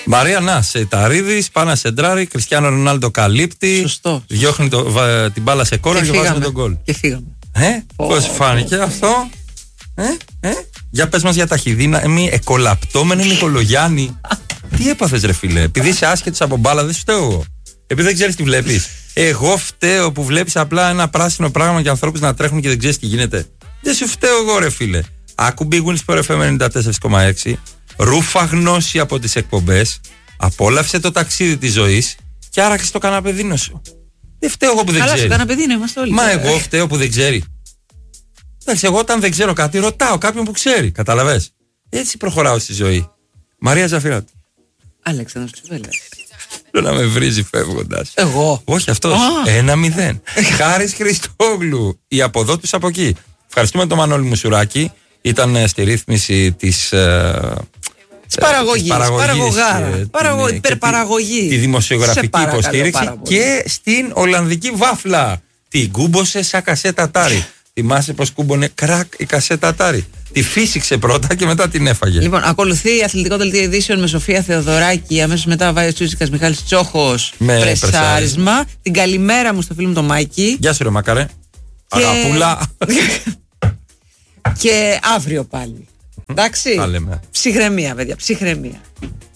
Μαρία Νασεταρίδης, Πάνα Σεντράρη, Κριστιάνο Ρονάλντο καλύπτει. Σωστό. Διώχνει την μπάλα σε κόρα και βάζουμε τον γκολ. Και φύγαμε. Πώς φάνηκε αυτό? Για πες μας για ταχυδύναμη εκολαπτώμενο Νικολογιάννη. Τι έπαθες ρε φίλε? Επειδή είσαι άσχετος από μπάλα δεν φταίω εγώ. Επειδή δεν ξέρεις τι βλέπεις. Εγώ φταίω που βλέπεις απλά ένα πράσινο πράγμα και ανθρώπους να τρέχουν και δεν ξέρεις τι γίνεται. Δεν σου φταίω εγώ ρε φίλε. Άκου Big Wins Sport FM 94,6. Ρούφα γνώση από τις εκπομπές. Απόλαυσε το ταξίδι της ζωής και άραξε το καναπεδίνο σου. Δεν φταίω εγώ που δεν ξέρει. Καλά, στο καναπεδίνο είμαστε όλοι. Μα εγώ φταίω που δεν ξέρει. Εντάξει, εγώ όταν δεν ξέρω κάτι ρωτάω κάποιον που ξέρει. Καταλαβες. Έτσι προχωράω στη ζωή. Μαρία Ζαφυράτη. Αλέξανδρος Ξουβέλλας. Να με βρίζει φεύγοντας. Εγώ. Όχι αυτός. 1-0. Χάρης Χριστόγλου. Η αποδότης από εκεί. Ευχαριστούμε τον Μανώλη Μουσουράκη. Ήταν στη ρύθμιση της παραγωγής. Υπερπαραγωγή. Τη δημοσιογραφική υποστήριξη και στην Ολλανδική βάφλα. Την κούμπωσε σαν κασέτα τάρι. Θυμάσαι πως κούμπονε κρακ η κασέτα τάρι? Τη φύσηξε πρώτα και μετά την έφαγε. Λοιπόν, ακολουθεί αθλητικό δελτίο ειδήσεων με Σοφία Θεοδωράκη. Αμέσως μετά ο Βάιος Τσούτσικας, Μιχάλης Τσόχος. Πρεσάρισμα. Την καλημέρα μου στο φίλο μου το Μάκη. Γεια σου ρε μακαρέ. Αγαπούλα. Και αύριο πάλι. Εντάξει. Ψυχραιμία, παιδιά, ψυχραιμία.